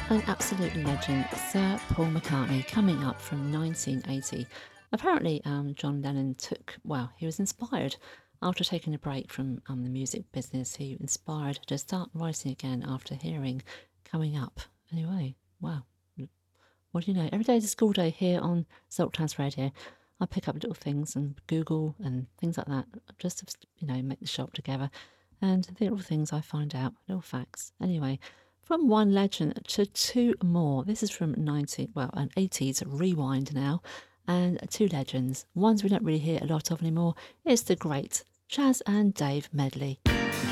An absolute legend, Sir Paul McCartney, coming up from 1980. Apparently, John Lennon he was inspired after taking a break from the music business. He inspired to start writing again after hearing Coming Up. Anyway, wow. What do you know? Every day is a school day here on Salthouse Radio. I pick up little things and Google and things like that, just to, make the shop together. And the little things I find out, little facts. Anyway, from one legend to two more. This is from an 80s rewind now, and two legends. Ones we don't really hear a lot of anymore. It's the great Chaz and Dave medley.